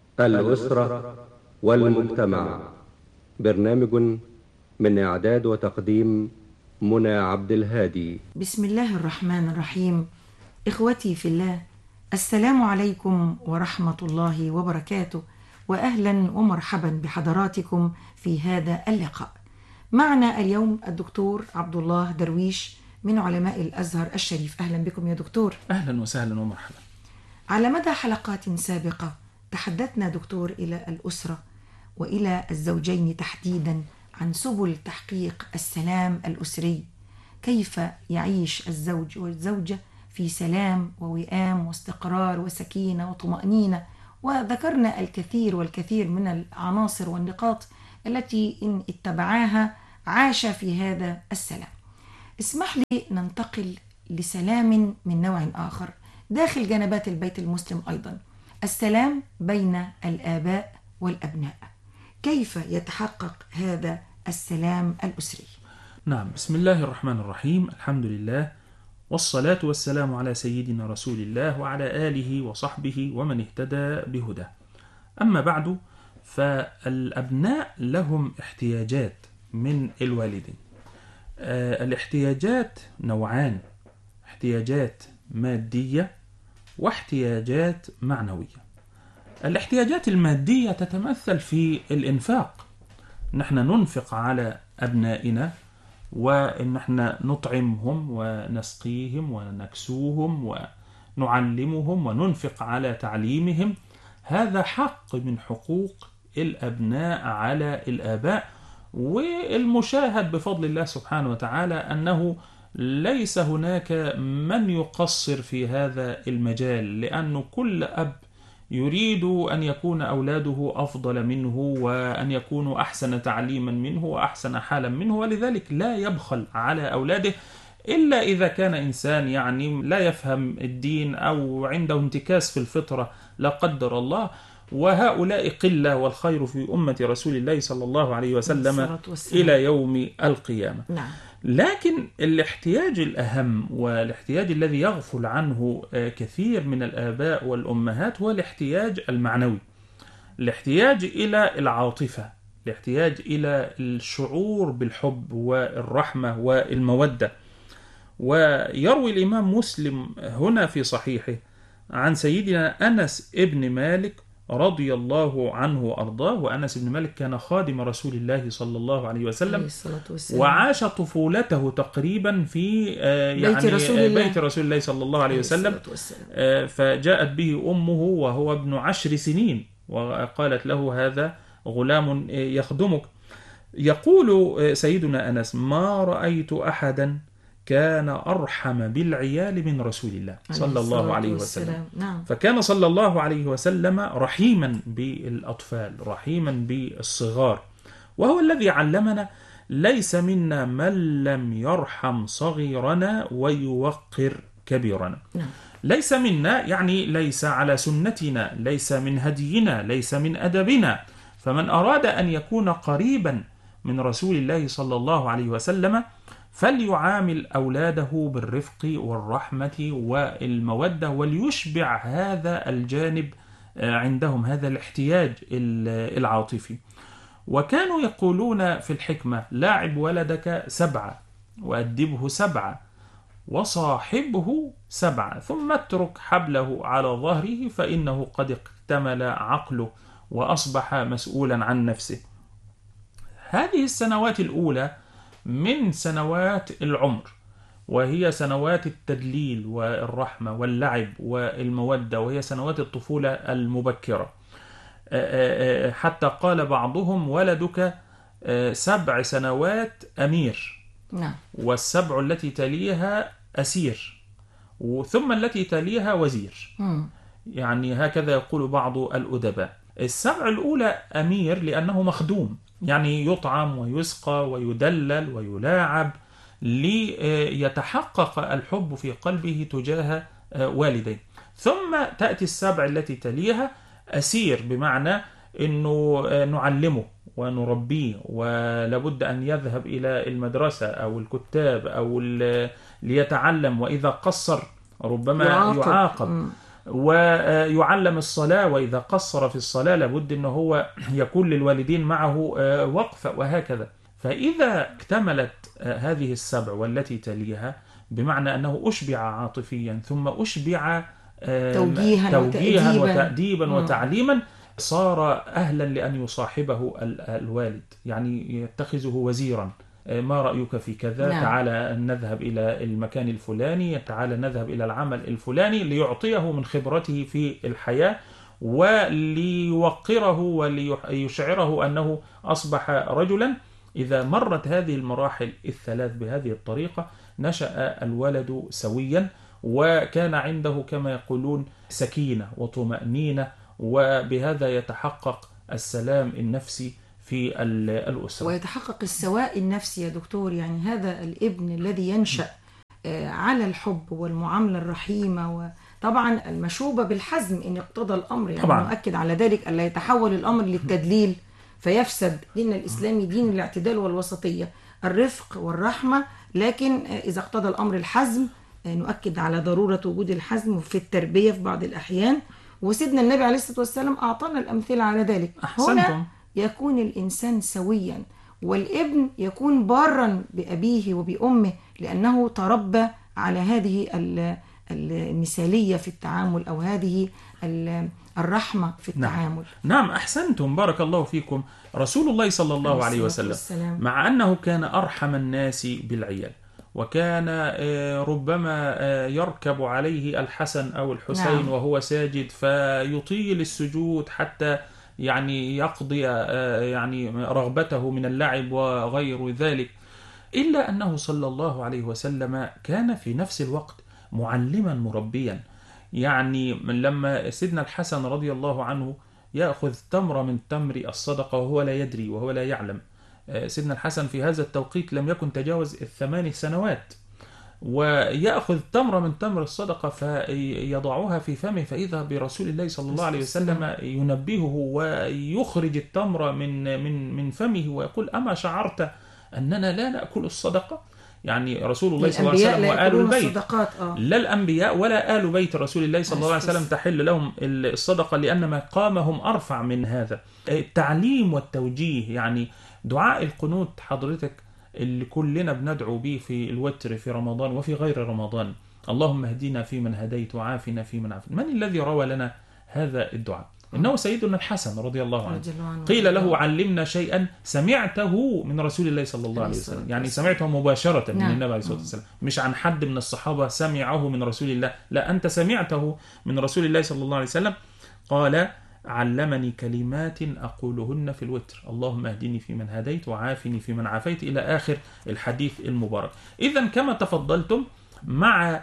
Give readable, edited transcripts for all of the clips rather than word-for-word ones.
الأسرة والمجتمع. برنامج من إعداد وتقديم منى عبد الهادي. بسم الله الرحمن الرحيم. إخوتي في الله، السلام عليكم ورحمة الله وبركاته، وأهلا ومرحبا بحضراتكم في هذا اللقاء. معنا اليوم الدكتور عبد الله درويش من علماء الأزهر الشريف. أهلا بكم يا دكتور. أهلا وسهلا ومرحبا. على مدى حلقات سابقة تحدثنا دكتور إلى الأسرة وإلى الزوجين تحديدا عن سبل تحقيق السلام الأسري، كيف يعيش الزوج والزوجة في سلام ووئام واستقرار وسكينة وطمأنينة، وذكرنا الكثير والكثير من العناصر والنقاط التي إن اتبعاها عاش في هذا السلام. اسمح لي ننتقل لسلام من نوع آخر داخل جنبات البيت المسلم أيضا، السلام بين الآباء والأبناء. كيف يتحقق هذا السلام الأسري؟ نعم، بسم الله الرحمن الرحيم، الحمد لله والصلاة والسلام على سيدنا رسول الله وعلى آله وصحبه ومن اهتدى بهداه. أما بعد، فالأبناء لهم احتياجات من الوالدين. الاحتياجات نوعان: احتياجات مادية واحتياجات معنوية. الاحتياجات المادية تتمثل في الإنفاق، نحن ننفق على أبنائنا، وإن احنا نطعمهم ونسقيهم ونكسوهم ونعلمهم وننفق على تعليمهم. هذا حق من حقوق الأبناء على الآباء، والمشاهد بفضل الله سبحانه وتعالى أنه ليس هناك من يقصر في هذا المجال، لأن كل أب يريد أن يكون أولاده أفضل منه وأن يكونوا أحسن تعليما منه وأحسن حالا منه، ولذلك لا يبخل على أولاده إلا إذا كان إنسان يعني لا يفهم الدين أو عنده انتكاس في الفطرة لا قدر الله، وهؤلاء قلة، والخير في أمة رسول الله صلى الله عليه وسلم إلى يوم القيامة. نعم. لكن الاحتياج الأهم والاحتياج الذي يغفل عنه كثير من الآباء والأمهات هو الاحتياج المعنوي، الاحتياج إلى العاطفة، الاحتياج إلى الشعور بالحب والرحمة والمودة. ويروي الإمام مسلم هنا في صحيحه عن سيدنا أنس ابن مالك رضي الله عنه وأرضاه. وأنس بن مالك كان خادم رسول الله صلى الله عليه وسلم، وعاش طفولته تقريبا في بيت رسول الله صلى الله عليه وسلم. فجاءت به أمه وهو ابن 10 سنين وقالت له: هذا غلام يخدمك. يقول سيدنا أنس: ما رأيت أحدا كان أرحم بالعيال من رسول الله صلى الله عليه وسلم. نعم. فكان صلى الله عليه وسلم رحيما بالأطفال، رحيما بالصغار، وهو الذي علمنا: ليس منا من لم يرحم صغيرنا ويوقر كبيرنا. نعم. ليس منا يعني ليس على سنتنا، ليس من هدينا، ليس من أدبنا. فمن أراد أن يكون قريبا من رسول الله صلى الله عليه وسلم فليعامل أولاده بالرفق والرحمة والمودة، وليشبع هذا الجانب عندهم، هذا الاحتياج العاطفي. وكانوا يقولون في الحكمة: لاعب ولدك 7 وأدبه 7 وصاحبه 7 ثم اترك حبله على ظهره فإنه قد اكتمل عقله وأصبح مسؤولا عن نفسه. هذه السنوات الأولى من سنوات العمر، وهي سنوات التدليل والرحمة واللعب والمودة، وهي سنوات الطفولة المبكرة. حتى قال بعضهم: ولدك 7 سنوات أمير، نعم، وال7 التي تليها أسير، ثم التي تليها وزير. يعني هكذا يقول بعض الأدباء. 7 الأولى أمير لأنه مخدوم، يعني يطعم ويسقى ويدلل ويلاعب ليتحقق الحب في قلبه تجاه والديه. ثم تأتي 7 التي تليها أسير، بمعنى أنه نعلمه ونربيه، ولابد أن يذهب إلى المدرسة أو الكتاب أو ليتعلم، وإذا قصر ربما يعاقب. ويعلم الصلاة، وإذا قصر في الصلاة لابد أنه هو يكون للوالدين معه وقفة، وهكذا. فإذا اكتملت هذه السبع والتي تليها، بمعنى أنه أشبع عاطفيا ثم أشبع توجيها وتأديبا وتعليما، صار أهلا لأن يصاحبه الوالد، يعني يتخذه وزيرا. ما رأيك في كذا؟ نعم. تعالى نذهب إلى المكان الفلاني، تعالى نذهب إلى العمل الفلاني، ليعطيه من خبرته في الحياة وليوقره وليشعره أنه أصبح رجلا. إذا مرت هذه المراحل الثلاث بهذه الطريقة نشأ الولد سويا، وكان عنده كما يقولون سكينة وطمأنينة، وبهذا يتحقق السلام النفسي في الأسرة ويتحقق السواء النفسي يا دكتور. يعني هذا الابن الذي ينشأ على الحب والمعاملة الرحيمة، وطبعا المشوبة بالحزم إن اقتضى الأمر، يعني طبعا. نؤكد على ذلك ألا يتحول الأمر للتدليل فيفسد. دين الإسلامي دين الاعتدال والوسطية، الرفق والرحمة، لكن إذا اقتضى الأمر الحزم نؤكد على ضرورة وجود الحزم في التربية في بعض الأحيان، وسيدنا النبي عليه الصلاة والسلام أعطانا الأمثلة على ذلك. أحسنتم. هنا يكون الإنسان سويا، والابن يكون بارا بأبيه وبأمه لأنه تربى على هذه المثالية في التعامل، أو هذه الرحمة في التعامل. نعم أحسنتم، بارك الله فيكم. رسول الله صلى الله عليه وسلم مع أنه كان أرحم الناس بالعيال، وكان ربما يركب عليه الحسن أو الحسين نعم. وهو ساجد فيطيل السجود حتى يعني يقضي يعني رغبته من اللعب وغير ذلك، إلا أنه صلى الله عليه وسلم كان في نفس الوقت معلما مربيا. يعني لما سيدنا الحسن رضي الله عنه يأخذ تمرة من تمر الصدقة وهو لا يدري وهو لا يعلم، سيدنا الحسن في هذا التوقيت لم يكن تجاوز 8 سنوات، ويأخذ تمرة من تمر الصدقة فيضعها في فمه، فإذا برسول الله صلى الله عليه وسلم ينبهه ويخرج التمرة من فمه ويقول: أما شعرت أننا لا نأكل الصدقة؟ يعني رسول الله صلى الله عليه وسلم وآل البيت، لا الأنبياء ولا آل بيت رسول الله صلى الله عليه وسلم تحل لهم الصدقة، لأن مقامهم أرفع من هذا. التعليم والتوجيه، يعني دعاء القنوت حضرتك اللي كلنا بندعو به في الوتر في رمضان وفي غير رمضان: اللهم اهدنا فيمن هديت وعافنا فيمن عافيت. من الذي روى لنا هذا الدعاء؟ إنه سيدنا الحسن رضي الله عنه. قيل له: علمنا شيئا سمعته من رسول الله صلى الله عليه وسلم، يعني سمعته مباشرة من النبي عليه الصلاة والسلام، مش عن حد من الصحابة سمعه من رسول الله، لا، أنت سمعته من رسول الله صلى الله عليه وسلم. قال: علمني كلمات أقولهن في الوتر: اللهم اهدني فيمن هديت وعافني فيمن عافيت، إلى آخر الحديث المبارك. إذن كما تفضلتم، مع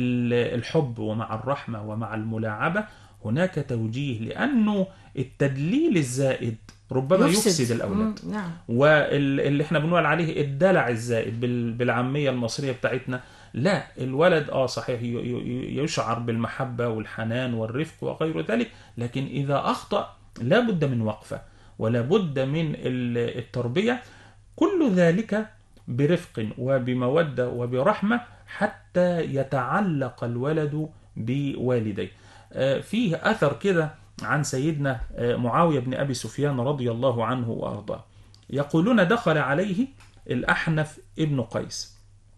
الحب ومع الرحمة ومع الملاعبة هناك توجيه، لأنه التدليل الزائد ربما يفسد الأولاد. نعم. واللي احنا بنقول عليه الدلع الزائد بالعامية المصرية بتاعتنا، لا، الولد صحيح يشعر بالمحبة والحنان والرفق وغير ذلك، لكن إذا أخطأ لا بد من وقفة ولا بد من التربية، كل ذلك برفق وبمودة وبرحمة حتى يتعلق الولد بوالديه. فيه أثر كده عن سيدنا معاوية بن أبي سفيان رضي الله عنه وأرضاه، يقولون: دخل عليه الأحنف ابن قيس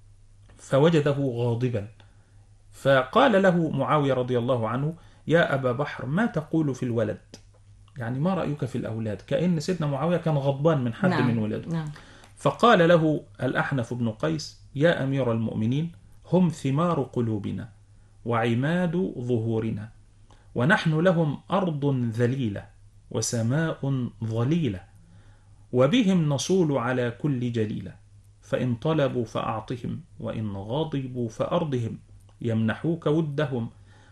فوجده غاضبا، فقال له معاوية رضي الله عنه: يا أبا بحر، ما تقول في الولد؟ يعني ما رأيك في الأولاد؟ كأن سيدنا معاوية كان غضبان من حد من ولاده. نعم. فقال له الأحنف بن قيس: يا أمير المؤمنين، هم ثمار قلوبنا وعماد ظهورنا، ونحن لهم أرض ذليلة وسماء ظليلة، وبهم نصول على كل جليلة، فإن طلبوا فأعطهم، وإن غضبوا فأرضهم، يمنحوك ودهم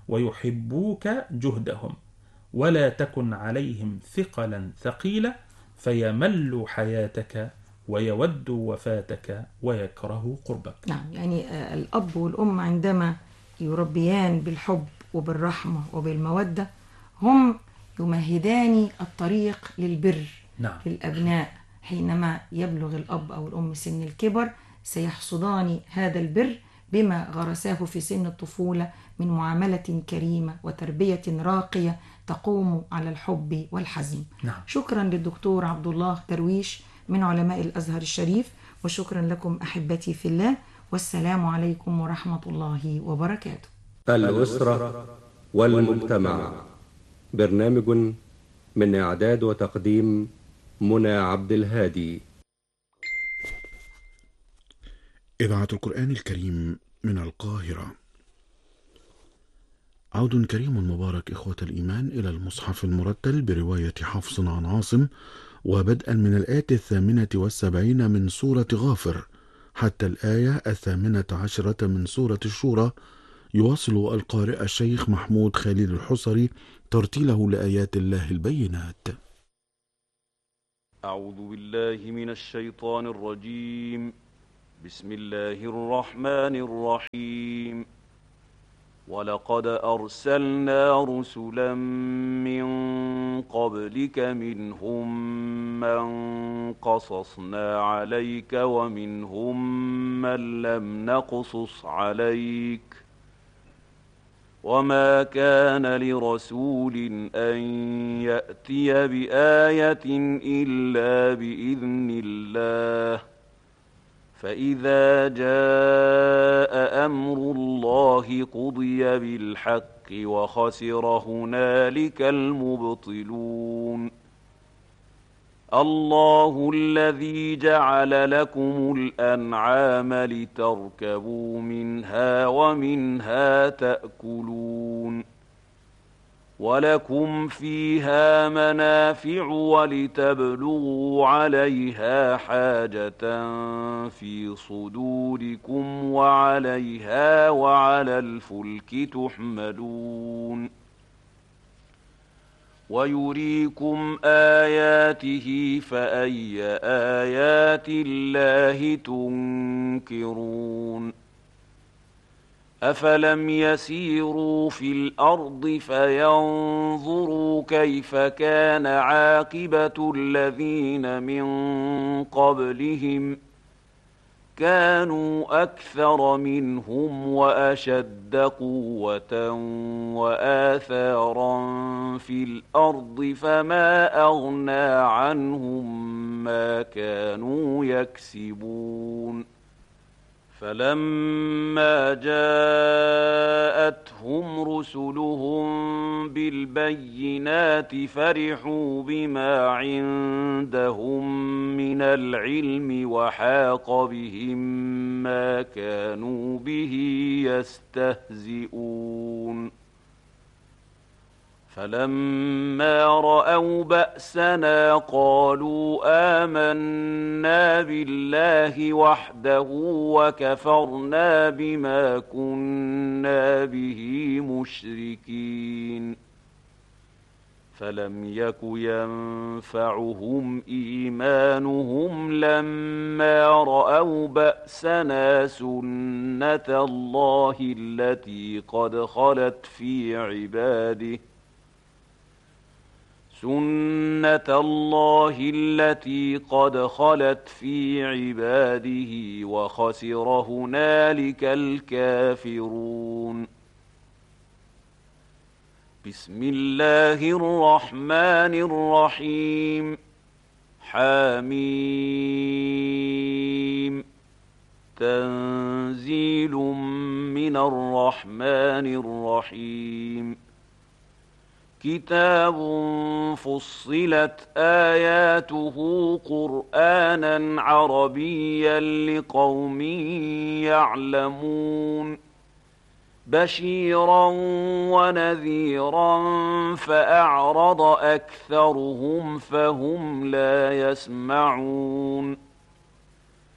ويحبوك جهدهم، ولا تكن عليهم ثقلا ثقيلا، فيملوا حياتك ويودوا وفاتك ويكرهوا قربك. نعم، يعني الأب والأم عندما يربيان بالحب وبالرحمة وبالمودة هم يمهدان الطريق للبر. نعم. للأبناء حينما يبلغ الأب أو الأم سن الكبر سيحصدان هذا البر بما غرساه في سن الطفولة من معاملة كريمة وتربية راقية تقوم على الحب والحزم. نعم. شكرا للدكتور عبد الله درويش من علماء الأزهر الشريف، وشكرا لكم أحبتي في الله، والسلام عليكم ورحمة الله وبركاته. الأسرة والمجتمع، برنامج من إعداد وتقديم منى عبد الهادي. إذاعة القرآن الكريم من القاهرة. عود كريم مبارك إخوة الإيمان إلى المصحف المرتل برواية حفص عن عاصم، وبدءا من الآية 78 من سورة غافر حتى الآية 18 من سورة الشورى، يواصل القارئ الشيخ محمود خليل الحصري ترتيله لآيات الله البينات. أعوذ بالله من الشيطان الرجيم. بسم الله الرحمن الرحيم. ولقد أرسلنا رسلا من قبلك منهم من قصصنا عليك ومنهم من لم نقصص عليك، وما كان لرسول أن يأتي بآية إلا بإذن الله، فإذا جاء أمر الله قضي بالحق وخسر هنالك المبطلون. الله الذي جعل لكم الأنعام لتركبوا منها ومنها تأكلون، ولكم فيها منافع ولتبلغوا عليها حاجة في صدوركم وعليها وعلى الفلك تحملون، ويريكم آياته فأي آيات الله تنكرون. أفلم يسيروا في الأرض فينظروا كيف كان عاقبة الذين من قبلهم، كانوا أكثر منهم وأشد قوة وآثارا في الأرض فما أغنى عنهم ما كانوا يكسبون. فلما جاءتهم رسلهم بالبينات فرحوا بما عندهم من العلم وحاق بهم ما كانوا به يستهزئون. فلما رأوا بأسنا قالوا آمنا بالله وحده وكفرنا بما كنا به مشركين. فلم يك ينفعهم إيمانهم لما رأوا بأسنا سنة الله التي قد خلت في عباده وخسر هنالك الكافرون. بسم الله الرحمن الرحيم. حميم. تنزيل من الرحمن الرحيم. كتاب فصلت آياته قرآنا عربيا لقوم يعلمون، بشيرا ونذيرا فأعرض أكثرهم فهم لا يسمعون.